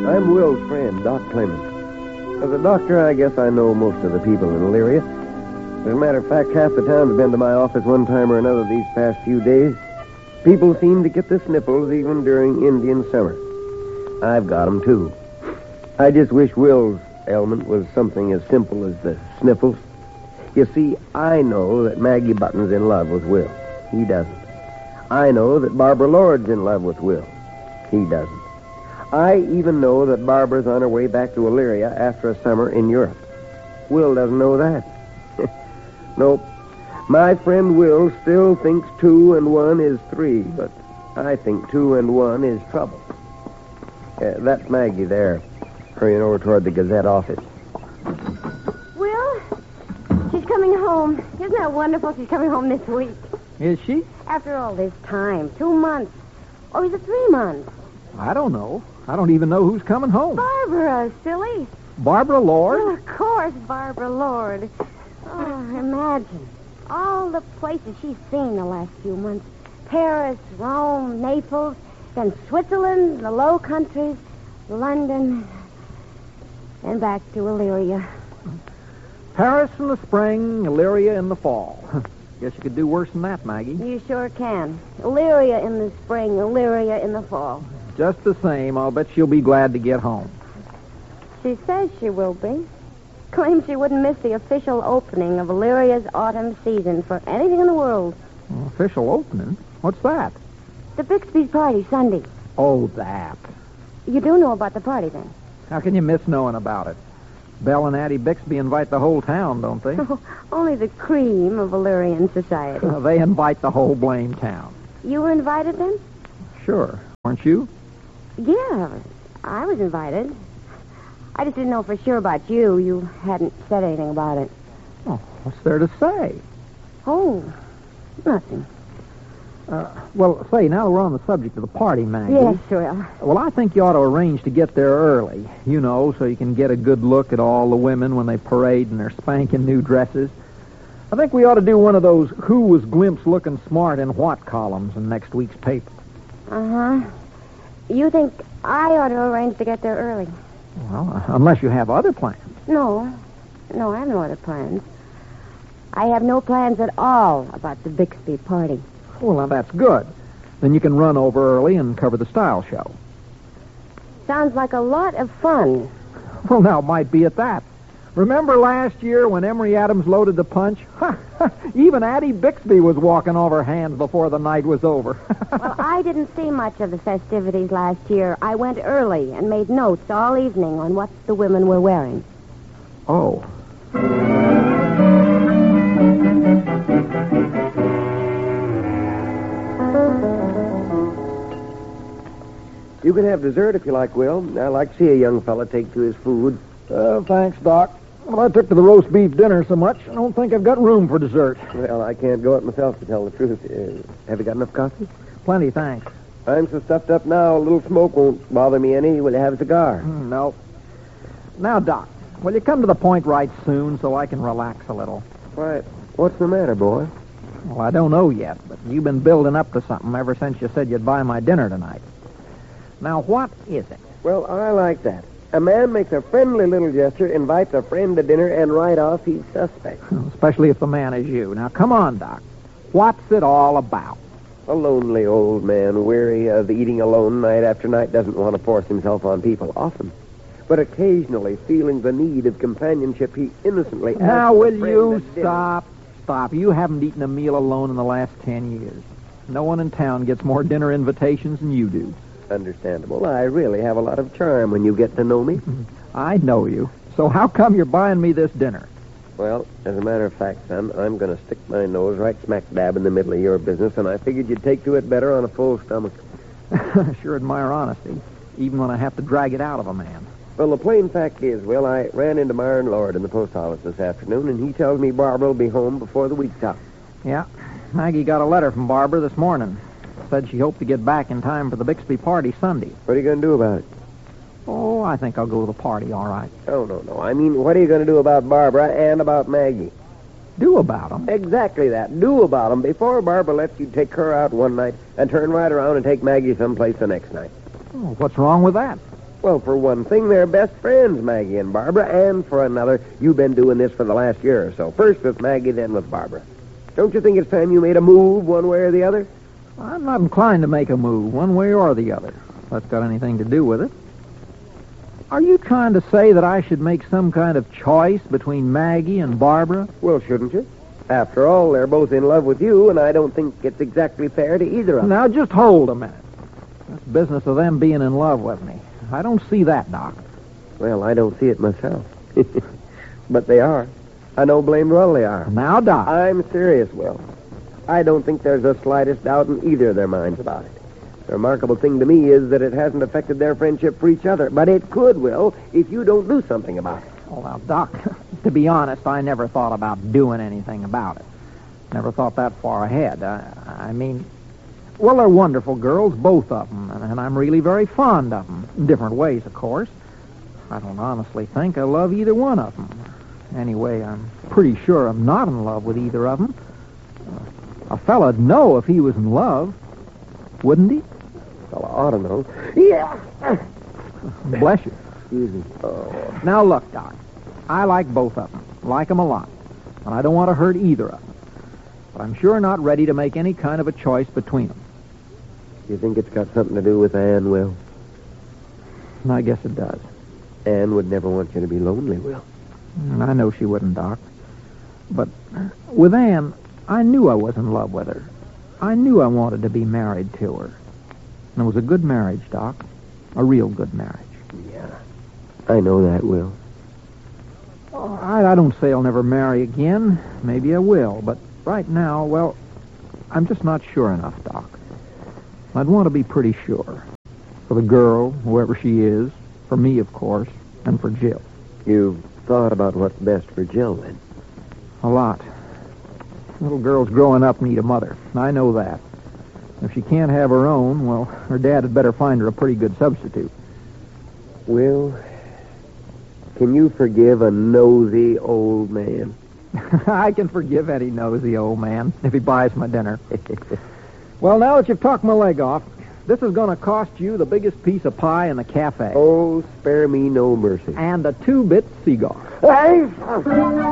I'm Will's friend, Doc Clemens. As a doctor, I guess I know most of the people in Elyria. As a matter of fact, half the town's been to my office one time or another these past few days. People seem to get the sniffles even during Indian summer. I've got 'em, too. I just wish Will's ailment was something as simple as the sniffles. You see, I know that Maggie Button's in love with Will. He doesn't. I know that Barbara Lord's in love with Will. He doesn't. I even know that Barbara's on her way back to Elyria after a summer in Europe. Will doesn't know that. Nope. My friend Will still thinks 2 and 1 is 3, but I think 2 and 1 is trouble. That's Maggie there, hurrying over toward the Gazette office. Will, she's coming home. Isn't that wonderful? She's coming home this week. Is she? After all this time, 2 months. Or is it 3 months? I don't know. I don't even know who's coming home. Barbara, silly. Barbara Lord? Well, of course, Barbara Lord. Oh, imagine. All the places she's seen the last few months. Paris, Rome, Naples, then Switzerland, the Low Countries, London, and back to Elyria. Paris in the spring, Elyria in the fall. Guess you could do worse than that, Maggie. You sure can. Elyria in the spring, Elyria in the fall. Just the same, I'll bet she'll be glad to get home. She says she will be. Claims she wouldn't miss the official opening of Illyria's autumn season for anything in the world. Official opening? What's that? The Bixby's party, Sunday. Oh, that. You do know about the party, then? How can you miss knowing about it? Belle and Addie Bixby invite the whole town, don't they? Only the cream of Illyrian society. They invite the whole blame town. You were invited, then? Sure. Weren't you? Yeah, I was invited. I just didn't know for sure about you. You hadn't said anything about it. Oh, what's there to say? Oh, nothing. Well, say, now that we're on the subject of the party, Maggie. Yes, Will. Well, I think you ought to arrange to get there early, you know, so you can get a good look at all the women when they parade in their spanking new dresses. I think we ought to do one of those Who Was Glimpse Looking Smart in What columns in next week's paper. Uh-huh. You think I ought to arrange to get there early? Well, unless you have other plans. No, I have no other plans. I have no plans at all about the Bixby party. Well, now that's good. Then you can run over early and cover the style show. Sounds like a lot of fun. Well, now it might be at that. Remember last year when Emory Adams loaded the punch? Even Addie Bixby was walking off her hands before the night was over. Well, I didn't see much of the festivities last year. I went early and made notes all evening on what the women were wearing. Oh. You can have dessert if you like, Will. I like to see a young fella take to his food. Thanks, Doc. Well, I took to the roast beef dinner so much, I don't think I've got room for dessert. Well, I can't go it myself, to tell the truth. Have you got enough coffee? Plenty, thanks. I'm so stuffed up now, a little smoke won't bother me any. Will you have a cigar? No. Now, Doc, will you come to the point right soon so I can relax a little? Why, what's the matter, boy? Well, I don't know yet, but you've been building up to something ever since you said you'd buy my dinner tonight. Now, what is it? Well, I like that. A man makes a friendly little gesture, invites a friend to dinner, and right off he's suspect. Especially if the man is you. Now, come on, Doc. What's it all about? A lonely old man, weary of eating alone night after night, doesn't want to force himself on people often. But occasionally, feeling the need of companionship, he innocently asks Now, a will friend you at dinner. Stop. You haven't eaten a meal alone in the last 10 years. No one in town gets more dinner invitations than you do. Understandable. I really have a lot of charm when you get to know me. I know you. So how come you're buying me this dinner? Well, as a matter of fact, son, I'm going to stick my nose right smack dab in the middle of your business, and I figured you'd take to it better on a full stomach. Sure admire honesty, even when I have to drag it out of a man. Well, the plain fact is, Will, I ran into Myron Lord in the post office this afternoon, and he tells me Barbara will be home before the week's out. Yeah, Maggie got a letter from Barbara this morning. Said she hoped to get back in time for the Bixby party Sunday. What are you going to do about it? Oh, I think I'll go to the party, all right. Oh, no. I mean, what are you going to do about Barbara and about Maggie? Do about them? Exactly that. Do about them before Barbara lets you take her out one night and turn right around and take Maggie someplace the next night. Oh, what's wrong with that? Well, for one thing, they're best friends, Maggie and Barbara, and for another, you've been doing this for the last year or so. First with Maggie, then with Barbara. Don't you think it's time you made a move one way or the other? I'm not inclined to make a move one way or the other. If that's got anything to do with it. Are you trying to say that I should make some kind of choice between Maggie and Barbara? Well, shouldn't you? After all, they're both in love with you, and I don't think it's exactly fair to either of them. Now, just hold a minute. This business of them being in love with me. I don't see that, Doc. Well, I don't see it myself. But they are. I know blamed well they are. Now, Doc. I'm serious, Will. I don't think there's the slightest doubt in either of their minds about it. The remarkable thing to me is that it hasn't affected their friendship for each other. But it could, Will, if you don't do something about it. Oh, now, Doc, to be honest, I never thought about doing anything about it. Never thought that far ahead. I mean, well, they're wonderful girls, both of them, and I'm really very fond of them. In different ways, of course. I don't honestly think I love either one of them. Anyway, I'm pretty sure I'm not in love with either of them. A fella'd know if he was in love, wouldn't he? Well, I ought to know. Yeah. Bless you. Excuse me. Oh. Now, look, Doc, I like both of them. Like them a lot. And I don't want to hurt either of them. But I'm sure not ready to make any kind of a choice between them. You think it's got something to do with Anne, Will? I guess it does. Anne would never want you to be lonely, Will. I know she wouldn't, Doc. But with Anne, I knew I was in love with her. I knew I wanted to be married to her. And it was a good marriage, Doc. A real good marriage. Yeah, I know that, Will. Oh, I don't say I'll never marry again. Maybe I will. But right now, well, I'm just not sure enough, Doc. I'd want to be pretty sure. For the girl, whoever she is. For me, of course. And for Jill. You've thought about what's best for Jill, then? A lot. Little girls growing up need a mother. I know that. If she can't have her own, well, her dad had better find her a pretty good substitute. Will, can you forgive a nosy old man? I can forgive any nosy old man if he buys my dinner. Well, now that you've talked my leg off, this is going to cost you the biggest piece of pie in the cafe. Oh, spare me no mercy. And a 2-bit cigar. Hey!